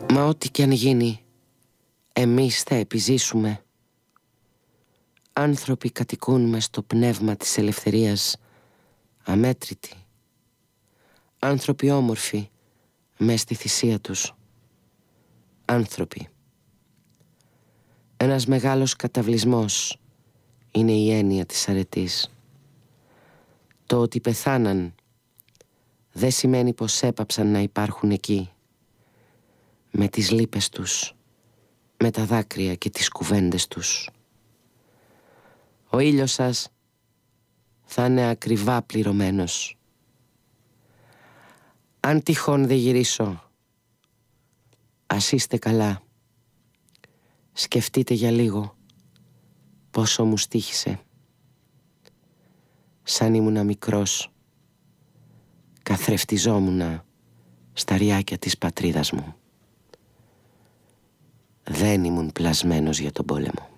Μα ό,τι κι αν γίνει, εμείς θα επιζήσουμε. Άνθρωποι κατοικούν μες στο πνεύμα της ελευθερίας, αμέτρητοι. Άνθρωποι όμορφοι, μες στη θυσία τους. Άνθρωποι. Ένας μεγάλος καταβλισμός είναι η έννοια της αρετής. Το ότι πεθάναν δεν σημαίνει πως έπαψαν να υπάρχουν εκεί, με τις λύπες τους, με τα δάκρυα και τις κουβέντες τους. Ο ήλιος σας θα είναι ακριβά πληρωμένος. Αν τυχόν δεν γυρίσω, ας είστε καλά. Σκεφτείτε για λίγο πόσο μου στοίχησε. Σαν ήμουνα μικρός, καθρεφτιζόμουνα στα ριάκια της πατρίδας μου. Δεν ήμουν πλασμένος για τον πόλεμο.